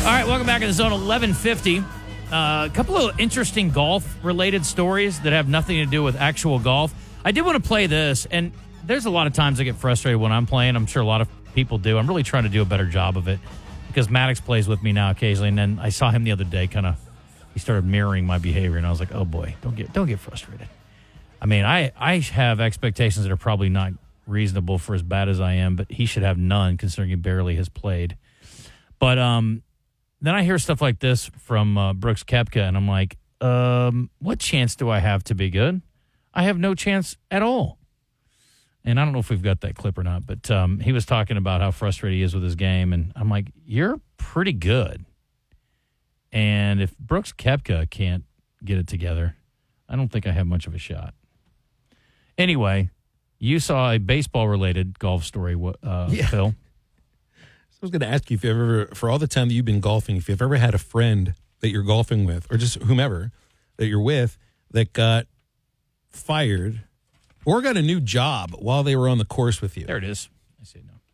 All right, welcome back to the Zone 1150. A couple of interesting golf-related stories that have nothing to do with actual golf. I did want to play this, and there's a lot of times I get frustrated when I'm playing. I'm sure a lot of people do. I'm really trying to do a better job of it because Maddox plays with me now occasionally, and then I saw him the other day he started mirroring my behavior, and I was like, oh, boy, don't get frustrated. I mean, I have expectations that are probably not reasonable for as bad as I am, but he should have none considering he barely has played. But then I hear stuff like this from Brooks Koepka, and I'm like, what chance do I have to be good? I have no chance at all. And I don't know if we've got that clip or not, but he was talking about how frustrated he is with his game, and I'm like, you're pretty good. And if Brooks Koepka can't get it together, I don't think I have much of a shot. Anyway, you saw a baseball-related golf story, Phil. I was going to ask you if you've ever, for all the time that you've been golfing, if you've ever had a friend that you're golfing with, or just whomever that you're with, that got fired or got a new job while they were on the course with you. There it is. I see it now.